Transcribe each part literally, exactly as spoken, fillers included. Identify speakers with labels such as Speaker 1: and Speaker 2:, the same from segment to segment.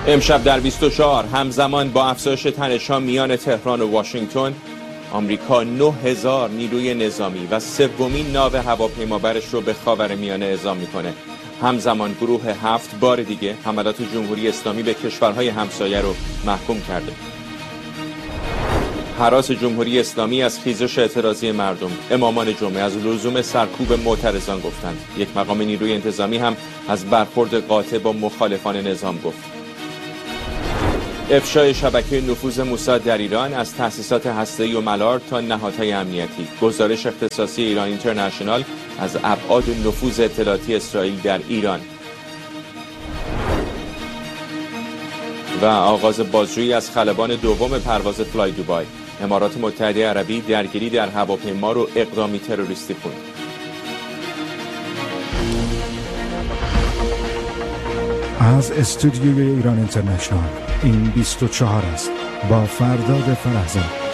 Speaker 1: امشب در بیست و چهار همزمان با افزایش تنش‌ها میان تهران و واشنگتن، آمریکا نه هزار نیروی نظامی و سومین ناو هواپیمابرش رو به خاورمیانه اعزام میکنه. همزمان گروه هفت بار دیگه حملات جمهوری اسلامی به کشورهای همسایه رو محکوم کرده. هراس جمهوری اسلامی از خیزش اعتراضی مردم. امامان جمعه از لزوم سرکوب معترضان گفتند. یک مقام نیروی انتظامی هم از برخورد قاطع با مخالفان نظام گفت. افشای شبکه نفوذ موساد در ایران از تأسیسات هسته‌ای و ملار تا نهادهای امنیتی. گزارش اختصاصی ایران اینترنشنال از ابعاد نفوذ اطلاعاتی اسرائیل در ایران. و آغاز بازجویی از خلبان دوم پرواز فلای دوبای. امارات متحده عربی درگیری در هواپیما رو اقدامی تروریستی خوند.
Speaker 2: از استودیوی ایران اینترنشنال این بیست و چهار است با فرداد فرهزاد.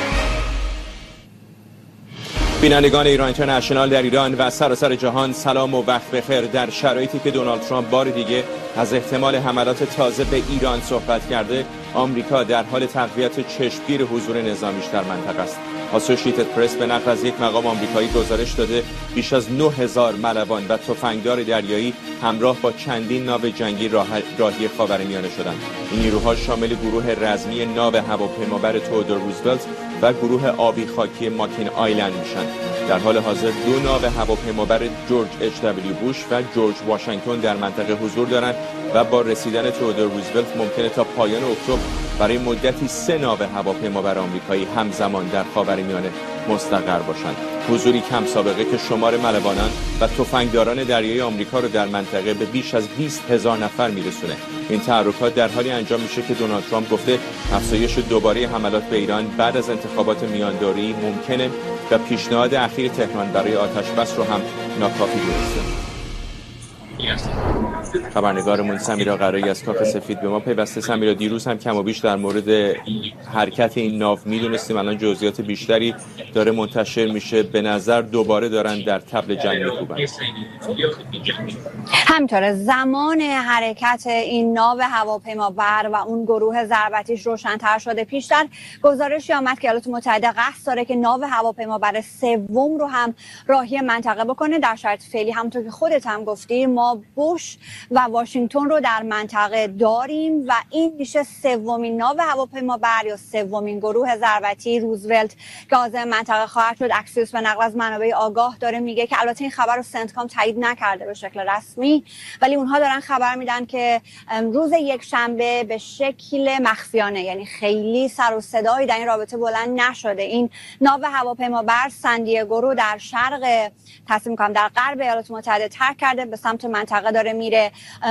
Speaker 1: بینندگان ایران اینترنشنال در ایران و سراسر جهان سلام و وقت بخیر. در شرایطی که دونالد ترامپ بار دیگه از احتمال حملات تازه به ایران صحبت کرده، آمریکا در حال تقویت چشمگیر حضور نظامیش در منطقه است. آسوشییتد پرس به نقل از یک مقام آمریکایی گزارش داده بیش از نه هزار ملوان و تفنگدار دریایی همراه با چندین ناو جنگی راه راهی خاورمیانه شدند. این نیروها شامل گروه رزمی ناو هواپیمابر تئودور روزولت و گروه آبی خاکی ماکین آیلند میشن. در حال حاضر دو ناو هواپیمابر جورج اچ دبلیو بوش و جورج واشنگتن در منطقه حضور دارند و با رسیدن تئودور روزولت ممکنه تا پایان اکتبر برای مدتی سه ناو هواپیمابر آمریکایی همزمان در خاورمیانه مستقر باشند. حضوری کم سابقه که شمار ملوانان و تفنگداران دریایی آمریکا رو در منطقه به بیش از بیست هزار نفر میرسونه. این تحرکات در حالی انجام میشه که دونالد ترامپ گفته افزایش دوباره حملات به ایران بعد از انتخابات میانداری ممکنه و پیشنهاد اخیر تهران برای آتش بس رو هم ناکافی دونسته. خبرنگارمون سمیرا قرایی از کاخ سفید به ما پیوسته. سمیرا، دیروز هم کم و بیش در مورد حرکت این ناو میدونستیم، الان جزئیات بیشتری داره منتشر میشه. به نظر دوباره دارن در طبل جنگ میکوبن.
Speaker 3: همینطوره، زمان حرکت این ناو هواپیمابر و اون گروه ضربتیش روشن‌تر شده. پیشتر گزارشی آمد که ایالات متحده قصد داره که ناو هواپیمابر سوم رو هم راهی منطقه بکنه. در شرایط فعلی همونطور که خودت هم گفتی ما بوش و واشنگتن رو در منطقه داریم و این میشه سومین ناو هواپیمابر یا سومین گروه ضربتی روزولت که عازم منطقه خواهد شد. اکسیوس به نقل از منابع آگاه داره میگه که البته این خبر رو سنتکام تایید نکرده به شکل رسمی، ولی اونها دارن خبر میدن که روز یک شنبه به شکل مخفیانه، یعنی خیلی سر و صدایی در این رابطه بلند نشده، این ناو هواپیمابر سندیگو رو در شرق تصمیم میکنم در غرب ایالات متحده ترک کرده، به سمت منطقه داره میره.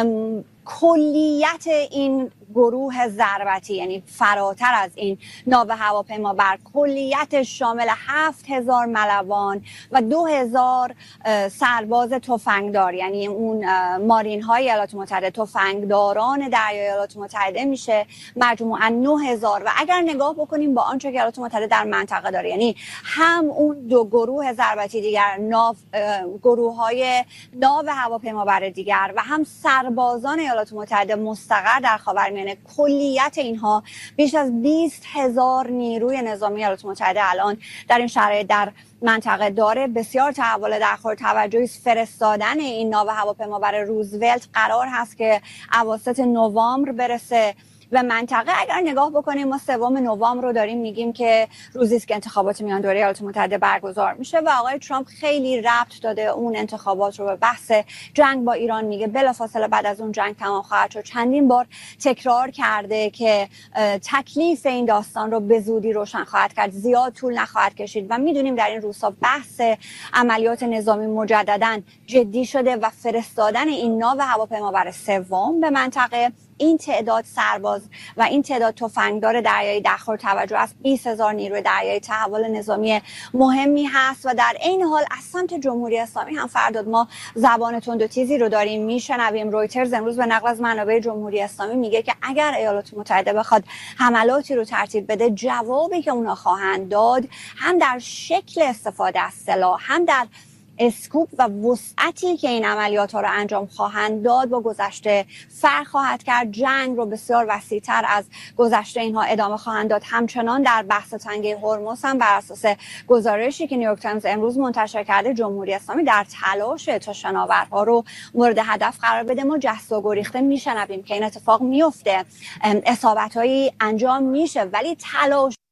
Speaker 3: کلیت این گروه ضربتی، یعنی فراتر از این ناو هواپیمابر، کلیت شامل هفت هزار ملوان و دو هزار سرباز تفنگدار، یعنی اون مارین های ایالات متحده، تفنگداران دریای ایالات متحده میشه مجموعاً نه هزار. و اگر نگاه بکنیم با آنچه که ایالات متحده در منطقه داره، یعنی هم اون دو گروه ضربتی دیگر، ناو گروه های ناو هواپیمابر دیگر و هم سربازان ایالات متحده مستقر در خاورمیانه، کلیت اینها بیش از بیست هزار نیروی نظامی ایالات متحده الان در این شرایط در منطقه داره. بسیار تحول در خور توجهی فرستادن این ناو هواپیمابر روزولت قرار هست که اواسط نوامبر برسه به منطقه. اگر نگاه بکنیم ما سوم نوامبر رو داریم میگیم که روزی است که انتخابات میان دوره ایالات متحده برگزار میشه و آقای ترامپ خیلی ربط داده اون انتخابات رو به بحث جنگ با ایران. میگه بلافاصله بعد از اون جنگ تمام خواهد شد. چندین بار تکرار کرده که تکلیف این داستان رو به زودی روشن خواهد کرد، زیاد طول نخواهد کشید و میدونیم در این روزها بحث عملیات نظامی مجددا جدی شده و فرستادن این ناو هواپیمابر سوم به منطقه، این تعداد سرباز و این تعداد تفنگدار دریایی در خور توجه از بیست هزار نیروی دریایی تحول نظامی مهمی هست. و در این حال از سمت جمهوری اسلامی هم فرداد ما زبان تند و تیزی رو داریم میشنویم. رویترز امروز به نقل از منابع جمهوری اسلامی میگه که اگر ایالات متحده بخواد حملاتی رو ترتیب بده، جوابی که اونا خواهند داد هم در شکل استفاده از سلاح، هم در اسکوپ و وسعتی که این عملیات ها رو انجام خواهند داد با گذشته فرق خواهد کرد. جنگ رو بسیار وسیع‌تر از گذشته اینها ادامه خواهند داد. همچنان در بحث تنگه هرمز هم بر اساس گزارشی که نیویورک تایمز امروز منتشر کرده، جمهوری اسلامی در تلاش تا شناورها رو مورد هدف قرار بده. ما جست و گریخته میشنویم که این اتفاق میفته، اصابت‌هایی انجام میشه، ولی تلاش